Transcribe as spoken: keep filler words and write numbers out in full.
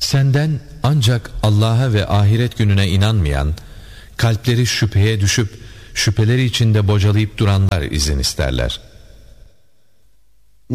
Senden ancak Allah'a ve ahiret gününe inanmayan, kalpleri şüpheye düşüp şüpheleri içinde bocalayıp duranlar izin isterler.